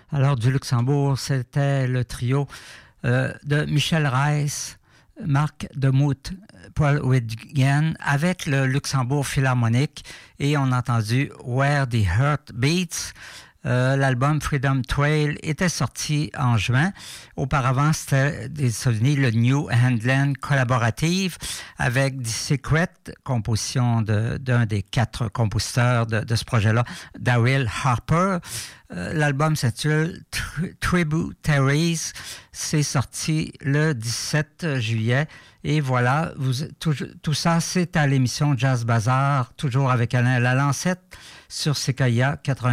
Alors, du Luxembourg, c'était le trio de Michel Reiss, Marc Demuth, Paul Whitgen, avec le Luxembourg Philharmonique, et on a entendu Where the Heart Beats. L'album Freedom Trail était sorti en juin. Auparavant, c'était des États-Unis, le New Handland Collaborative avec The Secret, composition d'un des 4 compositeurs de ce projet-là, Daryl Harper. L'album s'intitule Tributaries. C'est sorti le 17 juillet. Et voilà, tout ça, c'est à l'émission Jazz Bazaar, toujours avec Alain Lalancette, sur CKIA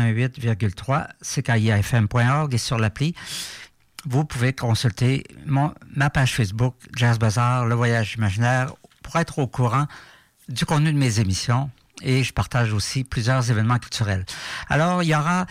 88,3, CKIAFM.org et sur l'appli. Vous pouvez consulter ma page Facebook, Jazz Bazaar, Le Voyage Imaginaire, pour être au courant du contenu de mes émissions. Et je partage aussi plusieurs événements culturels. Alors, il y aura,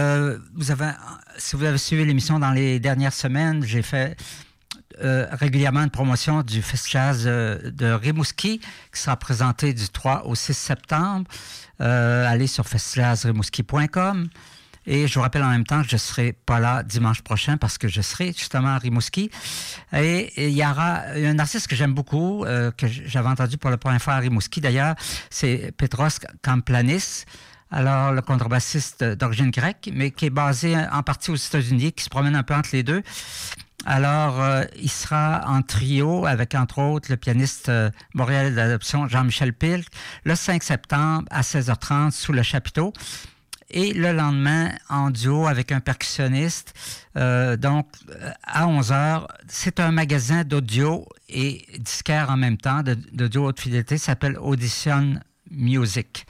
si vous avez suivi l'émission dans les dernières semaines, j'ai fait régulièrement une promotion du Fest-Jazz de Rimouski, qui sera présenté du 3 au 6 septembre. Allez sur festjazzrimouski.com. Et je vous rappelle en même temps que je ne serai pas là dimanche prochain parce que je serai justement à Rimouski. Et il y aura un artiste que j'aime beaucoup, que j'avais entendu pour la première fois à Rimouski d'ailleurs, c'est Petros Kamplanis. Alors, le contrebassiste d'origine grecque, mais qui est basé en partie aux États-Unis, qui se promène un peu entre les deux. Alors, il sera en trio avec, entre autres, le pianiste montréalais d'adoption Jean-Michel Pilk, le 5 septembre à 16h30 sous le chapiteau. Et le lendemain, en duo avec un percussionniste, donc à 11h. C'est un magasin d'audio et disquaire en même temps, d'audio haute fidélité, ça s'appelle Audition Music.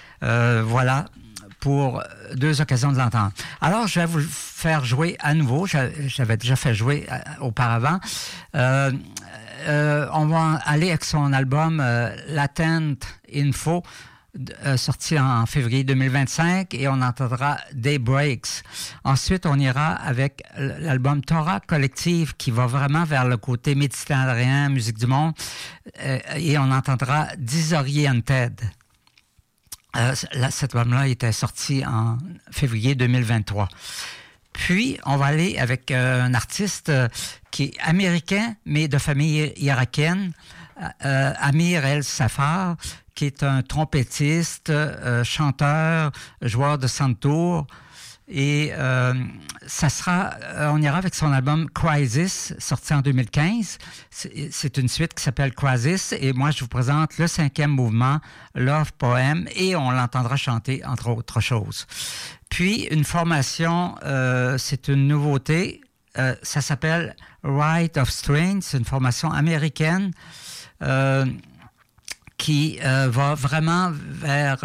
Voilà pour 2 occasions de l'entendre. Alors, je vais vous faire jouer à nouveau. J'avais déjà fait jouer auparavant. On va aller avec son album Latent Info, sorti en février 2025, et on entendra Daybreaks. Ensuite, on ira avec l'album Torah Collective, qui va vraiment vers le côté méditerranéen, musique du monde, et on entendra Disoriented. Cet album-là était sorti en février 2023. Puis, on va aller avec un artiste qui est américain, mais de famille irakienne, Amir El Safar, qui est un trompettiste, chanteur, joueur de santour. Et ça sera, on ira avec son album Crisis, sorti en 2015. C'est une suite qui s'appelle Crisis. Et moi, je vous présente le 5e mouvement, Love Poem, et on l'entendra chanter, entre autres choses. Puis, une formation, c'est une nouveauté. Ça s'appelle Rite of Strings. C'est une formation américaine qui va vraiment vers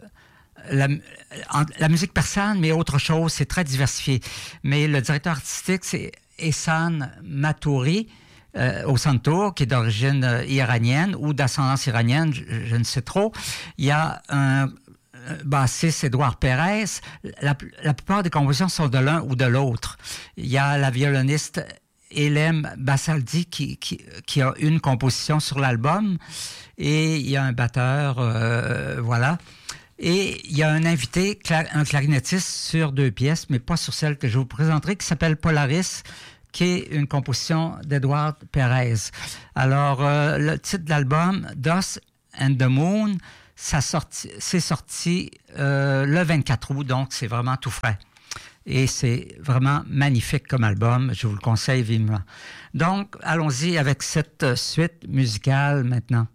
la musique persane, mais autre chose, c'est très diversifié. Mais le directeur artistique, c'est Ehsan Matouri, au santour, qui est d'origine iranienne ou d'ascendance iranienne, je ne sais trop. Il y a un bassiste, Édouard Pérez. La plupart des compositions sont de l'un ou de l'autre. Il y a la violoniste Elem Bassaldi qui a une composition sur l'album, et il y a un batteur, voilà. Et il y a un invité, un clarinettiste sur 2 pièces, mais pas sur celle que je vous présenterai, qui s'appelle Polaris, qui est une composition d'Édouard Pérez. Alors, le titre de l'album, Dust and the Moon, c'est sorti le 24 août, donc c'est vraiment tout frais. Et c'est vraiment magnifique comme album, je vous le conseille vivement. Donc, allons-y avec cette suite musicale maintenant.